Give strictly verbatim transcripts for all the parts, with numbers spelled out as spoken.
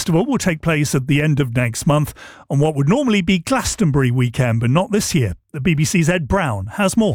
Festival will take place at the end of next month on what would normally be Glastonbury weekend, but not this year. The B B C's Ed Brown has more.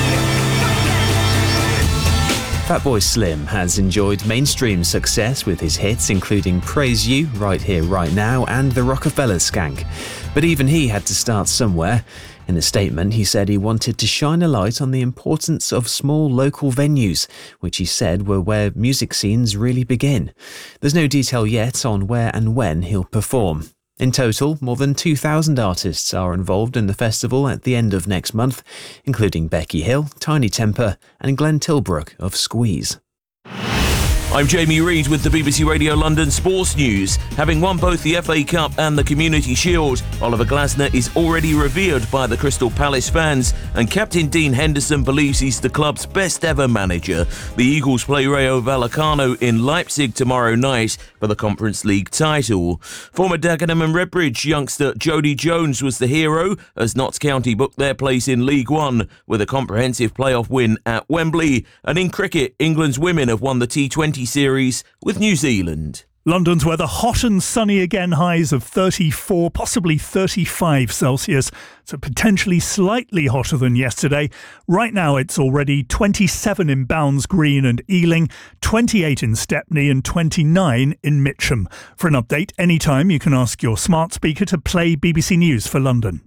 Fatboy Slim has enjoyed mainstream success with his hits including Praise You, Right Here, Right Now and The Rockefeller Skank. But even he had to start somewhere. In a statement, he said he wanted to shine a light on the importance of small local venues, which he said were where music scenes really begin. There's no detail yet on where and when he'll perform. In total, more than two thousand artists are involved in the festival at the end of next month, including Becky Hill, Tiny Temper and Glenn Tilbrook of Squeeze. I'm Jamie Reid with the B B C Radio London Sports News. Having won both the F A Cup and the Community Shield, Oliver Glasner is already revered by the Crystal Palace fans, and Captain Dean Henderson believes he's the club's best ever manager. The Eagles play Rayo Vallecano in Leipzig tomorrow night for the Conference League title. Former Dagenham and Redbridge youngster Jody Jones was the hero as Notts County booked their place in League One with a comprehensive playoff win at Wembley. And in cricket, England's women have won the T twenty series with New Zealand. London's weather hot and sunny again, highs of thirty-four, possibly thirty-five Celsius, so potentially slightly hotter than yesterday. Right now it's already twenty-seven in Bounds Green and Ealing, twenty-eight in Stepney and twenty-nine in Mitcham. For an update anytime, you can ask your smart speaker to play B B C News for London.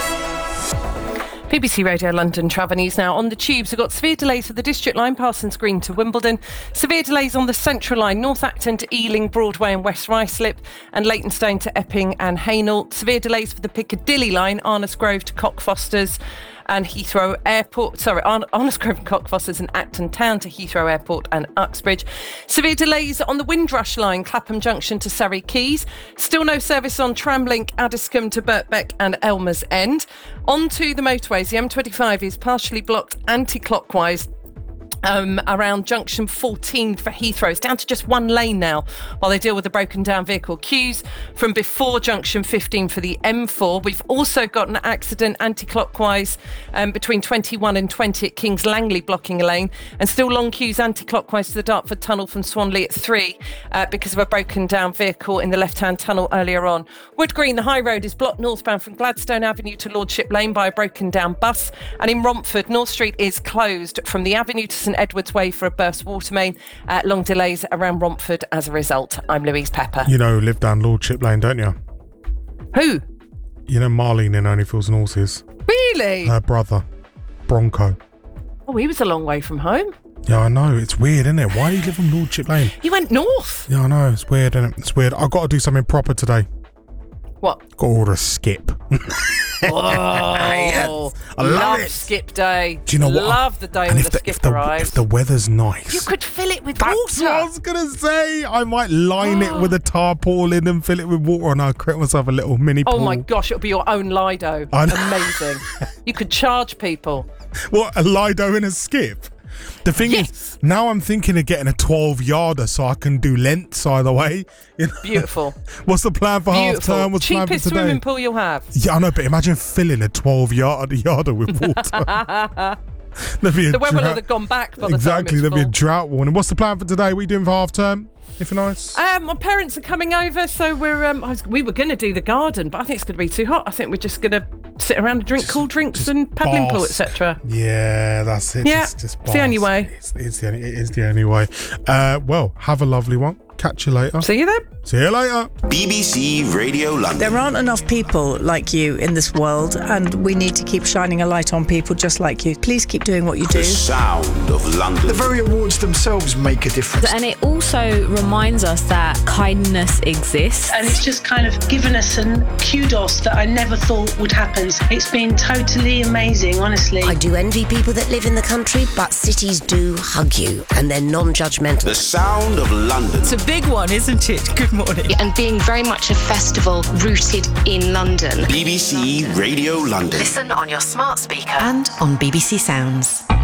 B B C Radio London travel news now. On the tubes, we've got severe delays for the District Line, Parsons Green to Wimbledon. Severe delays on the Central Line, North Acton to Ealing, Broadway and West Ruislip, and Leytonstone to Epping and Hainault. Severe delays for the Piccadilly Line, Arnos Grove to Cockfosters and Heathrow Airport. Sorry, Arn- Arnos Grove and Cockfosters and Acton Town to Heathrow Airport and Uxbridge. Severe delays on the Windrush Line, Clapham Junction to Surrey Quays. Still no service on Tramlink, Addiscombe to Birkbeck and Elmer's End. On to the motorways, the M twenty-five is partially blocked anti-clockwise Um, around junction fourteen for Heathrow. It's down to just one lane now while they deal with the broken down vehicle queues from before junction fifteen for the M four. We've also got an accident anti-clockwise um, between twenty-one and twenty at Kings Langley, blocking a lane, and still long queues anti-clockwise to the Dartford Tunnel from Swanley at three uh, because of a broken down vehicle in the left-hand tunnel earlier on. Wood Green, the high road is blocked northbound from Gladstone Avenue to Lordship Lane by a broken down bus, and in Romford, North Street is closed from the Avenue to St Edward's Way for a burst water main. Uh, long delays around Romford as a result. I'm Louise Pepper. You know, live down Lordship Lane, don't you? Who? You know Marlene in Only Fools and Horses? Really? Her brother, Bronco. Oh, he was a long way from home. Yeah, I know. It's weird, isn't it? Why do you live on Lordship Lane? He went north. Yeah, I know. It's weird, isn't it? It's weird. I've got to do something proper today. What? Got to order a skip. Oh, yes. I love, love it. Skip Day. Do you know what? Love the day and when if the, the skip if the, arrives. If the weather's nice, you could fill it with That's water. what I was going to say. I might line it with a tarpaulin and fill it with water, and I'll create myself a little mini pool. Oh my gosh, it'll be your own Lido. Amazing. You could charge people. What, a Lido in a skip? The thing yes. is, now I'm thinking of getting a twelve-yarder so I can do lengths either way. You know? Beautiful. What's the plan for Beautiful. half term? What's the plan for Cheapest today? swimming pool you'll have. Yeah, I know, but imagine filling a twelve-yarder with water. The weather will have gone back by the exactly, time there'll be a full. drought warning. What's the plan for today? What are you doing for half term? If you're nice. Um, my parents are coming over, so we're. Um, I was, we were going to do the garden, but I think it's going to be too hot. I think we're just going to sit around and drink cool drinks and paddling pool, et cetera. Yeah, that's it. Yeah, just, just it's the only way. It's, it's the only, it is the only way. Uh, well, have a lovely one. Catch you later. See you then. See you later. B B C Radio London. There aren't enough people like you in this world, and we need to keep shining a light on people just like you. Please keep doing what you do. The sound of London. The very awards themselves make a difference. And it also reminds us that kindness exists. And it's just kind of given us some kudos that I never thought would happen. It's been totally amazing, honestly. I do envy people that live in the country, but cities do hug you, and they're non-judgmental. The sound of London. It's a big one, isn't it? Good morning. And being very much a festival rooted in London. B B C Radio London. Listen on your smart speaker and on B B C Sounds.